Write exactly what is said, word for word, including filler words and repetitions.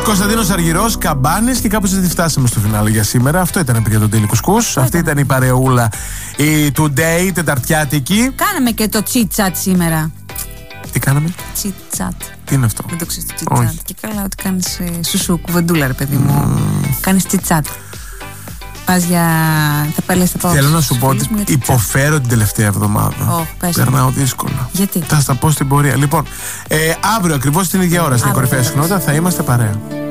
Κωνσταντίνος Αργυρός, Καμπάνης, και κάπως έτσι φτάσαμε στο φινάλε για σήμερα. Αυτό ήταν, παιδιά, το Daily Κουσκούς. Αυτή ήταν η παρεούλα, η Today, τεταρτιάτικη. Κάναμε και το chit chat σήμερα. Τι κάναμε? Chit chat. Τι είναι αυτό? Δεν το ξέρεις το chit chat. Και καλά ότι κάνεις ε, σουσού, κουβεντούλα, ρε παιδί μου. Mm. Κάνεις chit chat. Πας για. Θα πάλι θα πάω. Θέλω να σου πω ότι υποφέρω την τελευταία εβδομάδα. Oh, περνάω δύσκολα. Γιατί? Θα στα πω στην πορεία. Λοιπόν, ε, αύριο ακριβώς την ίδια ώρα στην κορυφαία συχνότητα θα είμαστε παρέα.